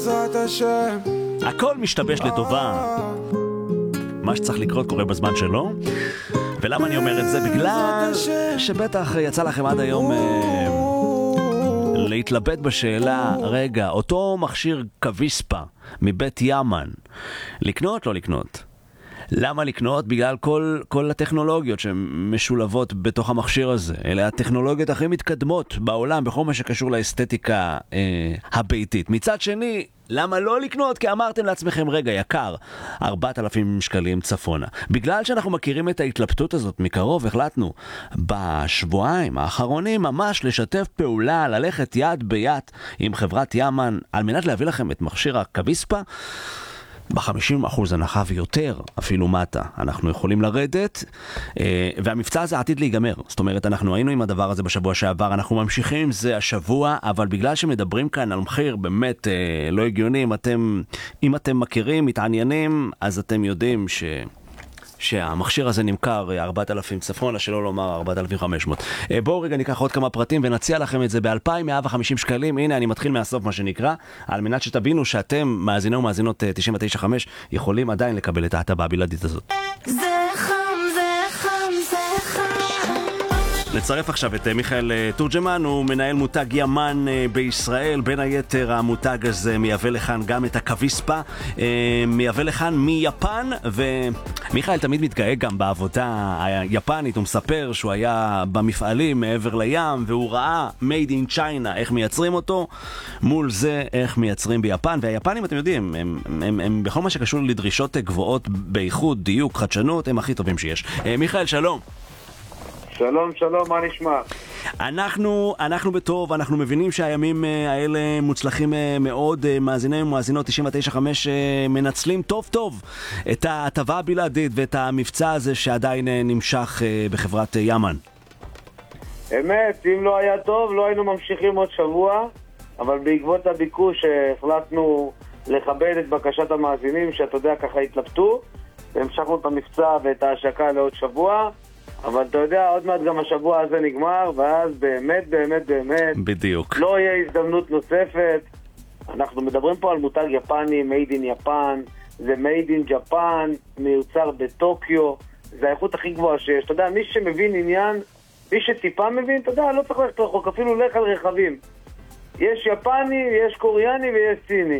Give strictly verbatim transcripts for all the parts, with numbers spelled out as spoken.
בעזרת השם. הכל משתבש לטובה. מה שצריך לקרות קורה בזמן שלו. ולמה אני אומר את זה? בגלל שבטח יצא לכם עד היום אה, להתלבט בשאלה, רגע, אותו מכשיר קוויספה מבית ימן, לקנות, לא לקנות? למה לקנות? בגלל כל, כל הטכנולוגיות שמשולבות בתוך המכשיר הזה. אלה הטכנולוגיות הכי מתקדמות בעולם בכל מה שקשור לאסתטיקה אה, הביתית. מצד שני, למה לא לקנות? כי אמרתם לעצמכם, רגע, יקר, ארבעת אלפים שקלים צפונה. בגלל שאנחנו מכירים את ההתלבטות הזאת מקרוב, החלטנו בשבועיים האחרונים ממש לשתף פעולה, ללכת יד ביד עם חברת ימן, על מנת להביא לכם את מכשיר הקוויספה, ב-חמישים אחוז הנחה ויותר, אפילו מטה, אנחנו יכולים לרדת, והמבצע הזה עתיד להיגמר. זאת אומרת, אנחנו היינו עם הדבר הזה בשבוע שעבר, אנחנו ממשיכים עם זה השבוע, אבל בגלל שמדברים כאן על מחיר באמת לא הגיוני, אם אתם, אם אתם מכירים, מתעניינים, אז אתם יודעים ש... שהמכשיר הזה נמכר ארבעת אלפים צפונה, שלא לומר ארבעת אלפים וחמש מאות. בואו רגע ניקח עוד כמה פרטים ונציע לכם את זה ב-אלפיים מאה וחמישים שקלים. הנה, אני מתחיל מהסוף, מה שנקרא, על מנת שתבינו שאתם, מאזיני ומאזינות תשעים ותשע נקודה חמש, יכולים עדיין לקבל את ההטבה הבלעדית הזאת. זה חם, זה חם, זה חם. נצרף עכשיו את מיכאל תורג'מן, הוא מנהל מותג ימן בישראל. בין היתר המותג הזה מייבא לכאן גם את הקוויספה, מייבא לכאן מיפן, ומיכאל תמיד מתגאה גם בעבודה היפנית. הוא מספר שהוא היה במפעלים מעבר לים, והוא ראה made in China, איך מייצרים אותו, מול זה איך מייצרים ביפן. והיפנים, אתם יודעים, הם, הם, הם, הם בכל מה שקשור לדרישות גבוהות באיכות, דיוק, חדשנות, הם הכי טובים שיש. מיכאל, שלום. שלום, שלום, מה נשמע? אנחנו, אנחנו בטוב, אנחנו מבינים שהימים האלה מוצלחים מאוד, מאזינים ומאזינות תשעים ותשע נקודה חמש מנצלים טוב טוב את ההטבה הבלעדית ואת המבצע הזה שעדיין נמשך בחברת ימן. אמת, אם לא היה טוב לא היינו ממשיכים עוד שבוע, אבל בעקבות הביקוש החלטנו לכבד את בקשת המאזינים, שאתה יודע ככה התלבטו, והמשכנו את המבצע ואת ההשקה לעוד שבוע. אבל אתה יודע, עוד מעט גם השבוע הזה נגמר, ואז באמת, באמת, באמת בדיוק. לא יהיה הזדמנות נוספת. אנחנו מדברים פה על מותג יפני, made in Japan, זה made in Japan, מיוצר בטוקיו, זה האיכות הכי גבוהה שיש. אתה יודע, מי שמבין עניין, מי שטיפה מבין, אתה יודע, לא צריך ללכת רחוק, אפילו לך על רכבים. יש יפני, יש קוריאני ויש סיני.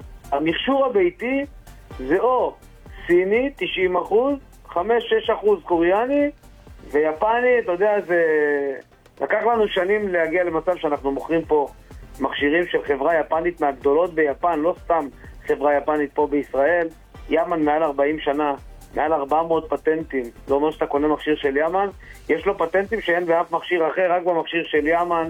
המכשור הביתי זה או סיני, תשעים אחוז, חמש עד שש אחוז קוריאני, ויפני, אתה יודע, זה... לקח לנו שנים להגיע למצב שאנחנו מוכרים פה מכשירים של חברה יפנית מהגדולות ביפן, לא סתם חברה יפנית פה בישראל. ימן מעל ארבעים שנה, מעל ארבע מאות פטנטים. זה אומר שאתה קונה מכשיר של ימן, יש לו פטנטים שאין באף מכשיר אחר, רק במכשיר של ימן.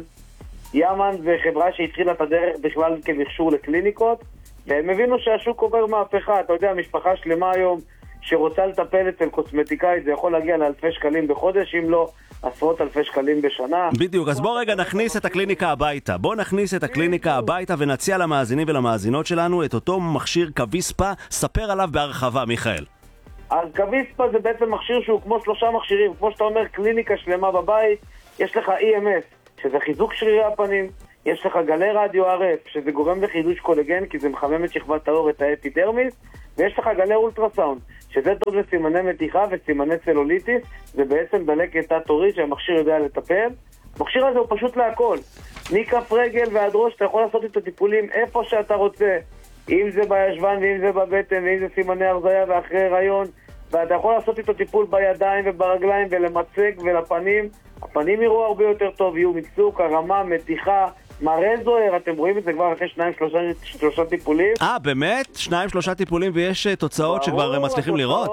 ימן זה חברה שהתחילה את הדרך בכלל כמכשור לקליניקות, והם הבינו שהשוק עובר מהפכה. אתה יודע, משפחה שלמה היום שרוצה לטפל אצל קוסמטיקאית, זה יכול להגיע לאלפי שקלים בחודש, אם לא עשרות אלפי שקלים בשנה. בדיוק, אז בוא רגע נכניס את הקליניקה הביתה. בוא נכניס את הקליניקה הביתה ונציע למאזינים ולמאזינות שלנו את אותו מכשיר קוויספה. ספר עליו בהרחבה, מיכאל. אז קוויספה זה בעצם מכשיר שהוא כמו שלושה מכשירים. כמו שאתה אומר, קליניקה שלמה בבית. יש לך אי אם אס, שזה חיזוק שרירי הפנים. יש לך גלי רדיו אר אף, שזה גורם לחידוש קולגן, כי זה מחמם את שכבת העור, את האפידרמיס. ויש לך גלי אולטרסאונד, שזה טוב לסימני מתיחה וסימני צלוליטיס. זה בעצם דלקת תת-עורית שהמכשיר יודע לטפל. המכשיר הזה הוא פשוט להכל. מכף רגל ועד ראש, אתה יכול לעשות את הטיפולים איפה שאתה רוצה. אם זה בישבן ואם זה בבטן ואם זה סימני הרזיה ואחרי הריון. ואתה יכול לעשות איתו טיפול בידיים וברגליים ולמצג ולפנים. הפנים יראו הרבה יותר טוב, יהיו מצוק, הרמה, מתיחה, מראה זוהר. אתם רואים את זה כבר אחרי שניים, שלושה, שלושה טיפולים. אה, באמת? שניים, שלושה טיפולים ויש תוצאות שכבר מצליחים לראות?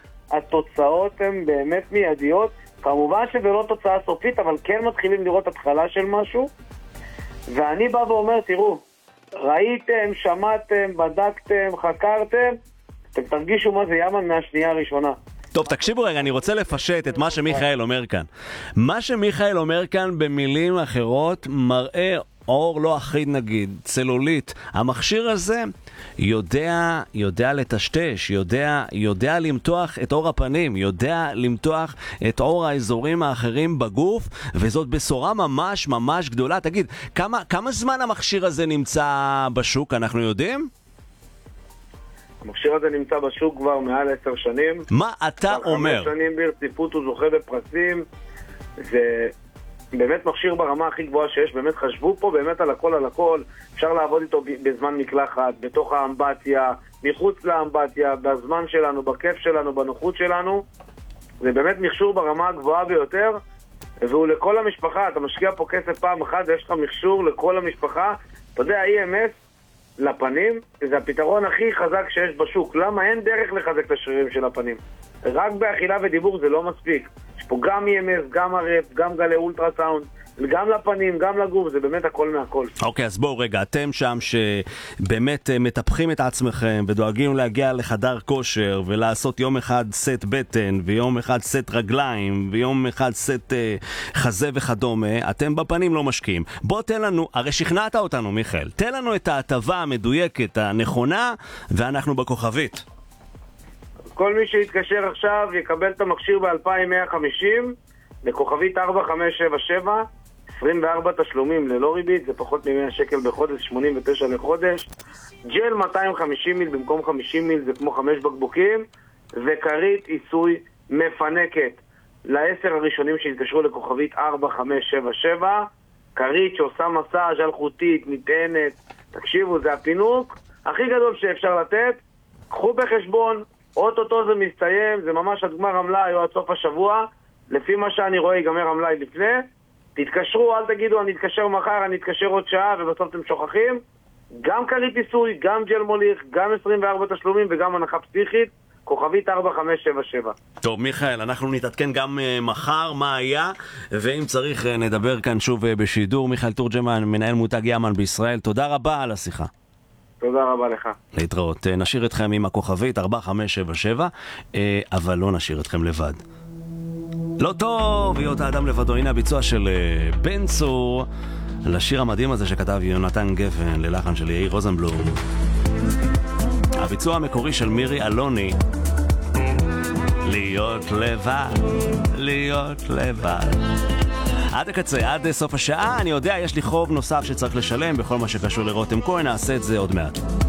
התוצאות הן באמת מיידיות. כמובן שזה לא תוצאה סופית, אבל כן מתחילים לראות התחלה של משהו. ואני בא ואומר, תראו, ראיתם, שמעתם, בדקתם, חקרתם, אתם תרגישו מה זה ימן מהשנייה הראשונה. טוב, תקשיבו רגע, אני רוצה לפשט את מה שמיכאל אומר כאן. מה שמיכאל אומר כאן במילים אחרות מראה אור לא אחיד נגיד, צלולית, המכשיר הזה יודע, יודע לטשטש, יודע, יודע למתוח את אור הפנים, יודע למתוח את אור האזורים האחרים בגוף, וזאת בשורה ממש ממש גדולה. תגיד, כמה, כמה זמן המכשיר הזה נמצא בשוק, אנחנו יודעים? המכשיר הזה נמצא בשוק כבר מעל עשר שנים. מה אתה אומר? חמש שנים ברציפות הוא זוכה בפרסים. זה באמת מכשיר ברמה הכי גבוהה שיש. באמת חשבו פה באמת על הכל על הכל. אפשר לעבוד איתו בזמן מקלחת, בתוך האמבטיה, מחוץ לאמבטיה, בזמן שלנו, בכיף שלנו, בנוחות שלנו. זה באמת מכשור ברמה הגבוהה ביותר, והוא לכל המשפחה. אתה משקיע פה כסף פעם אחת ויש לך מכשור לכל המשפחה. אתה יודע, אי אם אס לפנים זה הפתרון הכי חזק שיש בשוק. למה? אין דרך לחזק את השרירים של הפנים. רק באכילה ודיבור זה לא מספיק. יש פה גם אי אם אס, גם הרף, גם גלי אולטרסאונד, גם לפנים, גם לגוף, זה באמת הכל מהכל. אוקיי, אז בואו רגע, אתם שם שבאמת מטפחים את עצמכם ודואגים להגיע לחדר כושר ולעשות יום אחד סט בטן ויום אחד סט רגליים ויום אחד סט אה, חזה וכדומה, אתם בפנים לא משקיעים. בוא תן לנו, הרי שכנעת אותנו מיכאל, תן לנו את ההטבה המדויקת, הנכונה, ואנחנו בכוכבית. כל מי שיתקשר עכשיו יקבל את המכשיר ב-אלפיים מאה וחמישים לכוכבית ארבע חמש שבע שבע, עשרים וארבע תשלומים ללא ריבית, זה פחות מ-מאה שקל בחודש, שמונים ותשע לחודש. ג'ל מאתיים וחמישים מיל במקום חמישים מיל, זה כמו חמש בקבוקים, וכרית עיסוי מפנקת לעשר הראשונים שהתקשרו לכוכבית ארבע חמש שבע שבע, כרית שעושה מסאז' אלחוטית, נטענת. תקשיבו, זה הפינוק הכי גדול שאפשר לתת. קחו בחשבון, אוטוטו זה מסתיים, זה ממש עד גמר המלאי או עד סוף השבוע. לפי מה שאני רואה ייגמר המלאי לפני. תתקשרו, אל תגידו אני אתקשר מחר, אני אתקשר עוד שעה ובסוף אתם שוכחים. גם כרית עיסוי, גם ג'ל מוליך, גם עשרים וארבע תשלומים וגם הנחה פסיכית, כוכבית ארבע חמש שבע שבע. טוב מיכאל, אנחנו נתעדכן גם uh, מחר מה היה, ואם צריך uh, נדבר כאן שוב uh, בשידור. מיכאל תורג'מן, מנהל מותג ימן בישראל, תודה רבה על השיחה. תודה רבה לך. להתראות. נשאיר אתכם עם הכוכבית ארבע חמש שבע שבע, uh, אבל לא נשאיר אתכם לבד. לא טוב להיות האדם לבדו. הנה הביצוע של uh, בן צור לשיר המדהים הזה שכתב יונתן גפן ללחן של יאיר רוזנבלום. הביצוע המקורי של מירי אלוני, להיות לבד, להיות לבד. עד הקצה, עד סוף השעה. אני יודע, יש לי חוב נוסף שצריך לשלם בכל מה שקשור לרותם כהן, נעשה את זה עוד מעט.